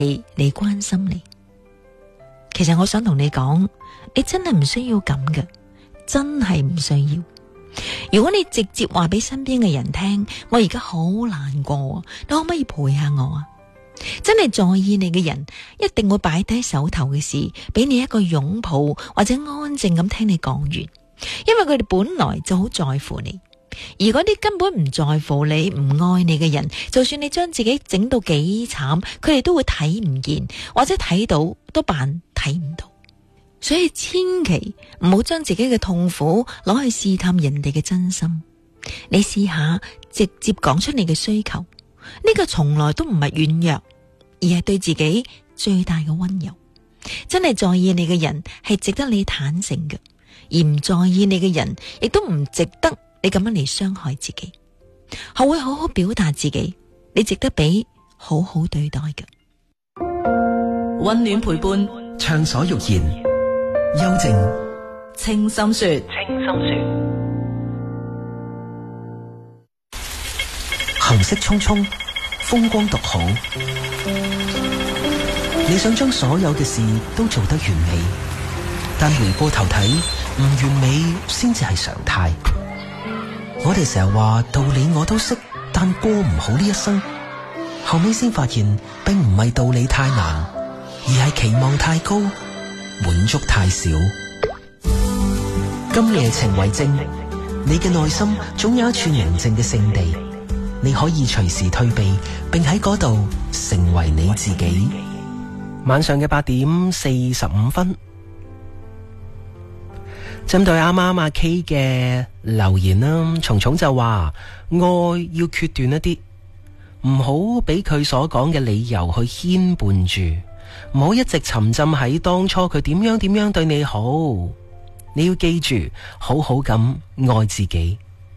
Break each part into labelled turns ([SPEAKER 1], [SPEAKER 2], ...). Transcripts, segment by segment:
[SPEAKER 1] 你關心你。其實我想同你講，你真係唔需要咁嘅，真係唔需要。如果你直接話俾身邊嘅人聽，我而家好難過，你可唔可以陪下我啊？真係在意你嘅人，一定會擺低手頭嘅事，俾你一個擁抱，或者安靜咁聽你講完，因為佢哋本來就好在乎你。而嗰啲根本唔在乎你、唔愛你嘅人，就算你將自己整到幾慘，佢哋都會睇唔見，或者睇到都扮睇唔到。所以千祈唔好將自己嘅痛苦攞去試探人哋嘅真心。你試下直接講出你嘅需求，呢個從來都唔係軟弱，而係對自己最大嘅溫柔。真係在意你嘅人係值得你坦誠嘅，而唔在意你嘅人亦都唔值得你咁樣嚟傷害自己。學會好好表達自己，你值得俾好好對待嘅。
[SPEAKER 2] 溫暖陪伴，
[SPEAKER 3] 暢所欲言，幽靜
[SPEAKER 2] 清心說。
[SPEAKER 3] 行色匆匆，風光獨好。你想將所有嘅事都做得完美，但回過頭睇，唔完美先至係常態。我哋成日話道理我都識，但過唔好呢一生。後尾先發現，並唔係道理太難，而係期望太高，滿足太少。今夜情為證，你嘅內心總有一處寧靜嘅聖地，你可以隨時退避，並喺嗰度成為你自己。晚上嘅8:45，針對啱啱阿 K 嘅留言啦，蟲蟲就話愛要決斷一啲，唔好俾佢所講嘅理由去牽絆住，唔好一直沉浸喺當初佢點樣對你好。你要記住，好好咁愛自己。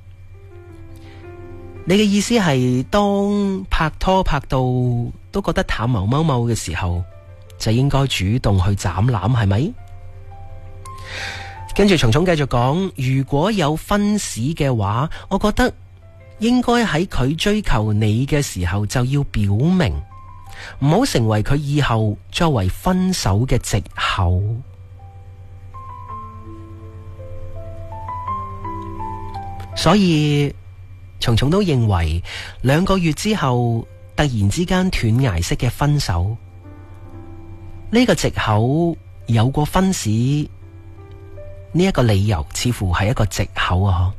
[SPEAKER 3] 你嘅意思係當拍拖拍到都覺得淡毛貓貓嘅時候，就應該主動去斬纜，係咪？跟住蟲蟲繼續講，如果有分屎嘅話，我覺得應該喺佢追求你嘅時候就要表明，唔好成為佢以後作為分手嘅藉口。所以蟲蟲都認為2個月之後突然之間斷崖式嘅分手，呢個藉口有過分屎呢一個理由，似乎係一個藉口啊！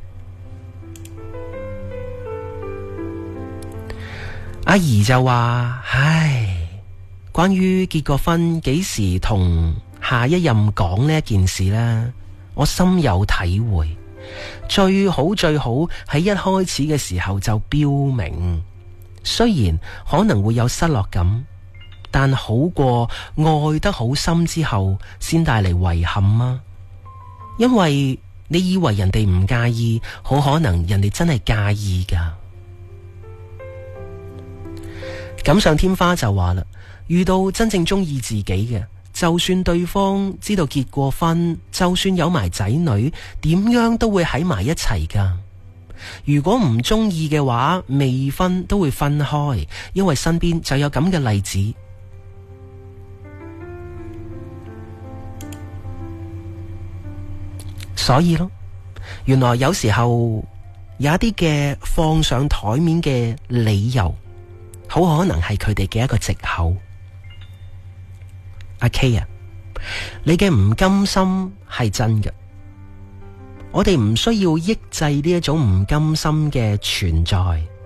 [SPEAKER 3] 阿姨就話：唉，關於結過婚幾時同下一任講呢一件事呢，我深有體會。最好喺一開始嘅時候就標明，雖然可能會有失落感，但好過愛得好深之後先帶嚟遺憾啊！因為你以為人哋唔介意，好可能人哋真係介意噶。錦上添花就話啦，遇到真正中意自己嘅，就算對方知道結過婚，就算有埋仔女，點樣都會喺埋一齊噶。如果唔中意嘅話，未婚都會分開，因為身邊就有咁嘅例子。所以咯，原來有時候有一啲嘅放上台面嘅理由，好可能係佢哋嘅一個藉口。阿 K 啊，你嘅唔甘心係真嘅，我哋唔需要抑制呢一種唔甘心嘅存在。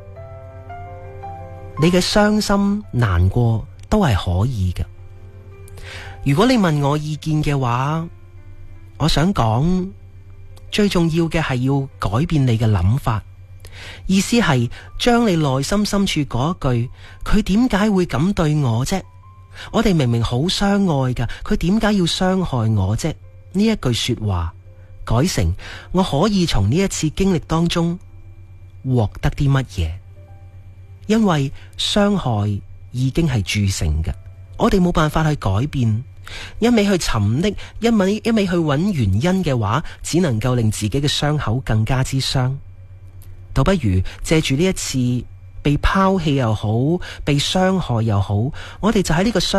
[SPEAKER 3] 你嘅傷心難過都係可以嘅。如果你問我意見嘅話，我想講最重要嘅係要改變你嘅諗法，意思係將你內心深處嗰一句，佢點解會咁對我啫？我哋明明好相愛㗎，佢點解要傷害我啫？呢一句說話改成我可以從呢一次經歷當中獲得啲乜嘢？因為傷害已經係鑄成嘅，我哋冇辦法去改變。一味去沉溺，一味去揾原因嘅話，只能夠令自己嘅傷口更加之傷。倒不如借住呢一次被拋棄又好，被傷害又好，我哋就喺呢個